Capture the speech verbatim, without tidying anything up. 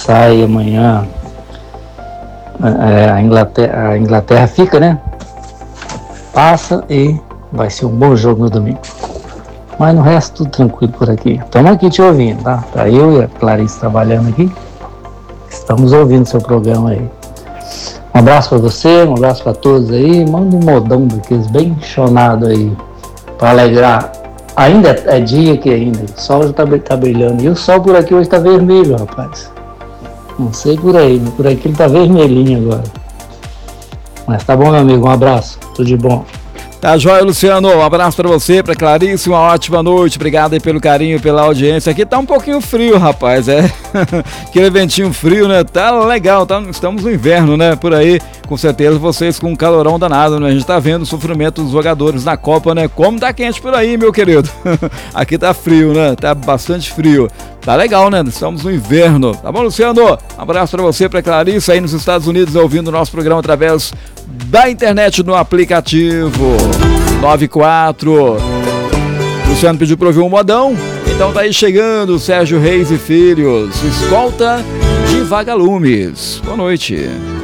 sai amanhã, é, a, Inglaterra, a Inglaterra fica, né? Passa e vai ser um bom jogo no domingo. Mas no resto tudo tranquilo por aqui. Estamos aqui te ouvindo, tá? Tá eu e a Clarice trabalhando aqui. Estamos ouvindo seu programa aí. Um abraço para você, um abraço para todos aí. Manda um modão daqueles bem chonado aí para alegrar. Ainda é dia aqui ainda. O sol já tá, tá brilhando. E o sol por aqui hoje tá vermelho, rapaz. Não sei por aí, mas por aqui ele tá vermelhinho agora. Mas tá bom, meu amigo. Um abraço. Tudo de bom. Tá joia, Luciano, um abraço pra você, pra Clarice, uma ótima noite, obrigado aí pelo carinho, pela audiência. Aqui tá um pouquinho frio, rapaz, é, aquele ventinho frio, né, tá legal, tá, estamos no inverno, né, por aí, com certeza vocês com um calorão danado, né, a gente tá vendo o sofrimento dos jogadores na Copa, né, como tá quente por aí, meu querido. Aqui tá frio, né, tá bastante frio. Tá legal, né? Estamos no inverno. Tá bom, Luciano? Um abraço pra você, pra Clarice aí nos Estados Unidos, ouvindo o nosso programa através da internet no aplicativo noventa e quatro. Luciano pediu pra ouvir um modão. Então tá aí chegando Sérgio Reis e Filhos, escolta de Vagalumes. Boa noite.